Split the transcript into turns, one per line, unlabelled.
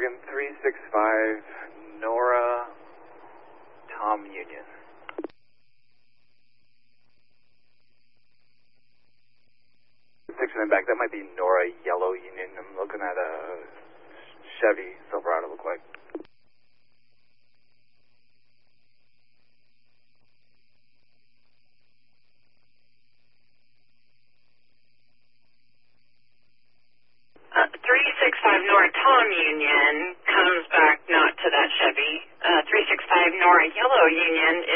Oregon 365, Nora, Tom Union. 6 and then back, that might be Nora, Yellow Union. I'm looking at a Chevy Silverado, look like.
Nora Tom Union comes back not to that Chevy. 365 Nora Yellow Union